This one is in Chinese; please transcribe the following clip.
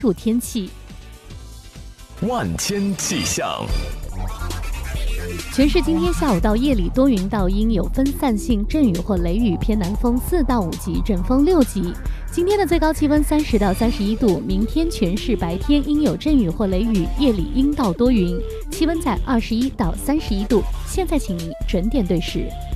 注天气。 万千气象。 全市今天下午到夜里多云到阴，有分散性阵雨或雷雨，偏南风4到5级，阵风6级。今天的最高气温30到31度，明天全市白天阴有阵雨或雷雨，夜里阴到多云，气温在21到31度。现在请您准点对时。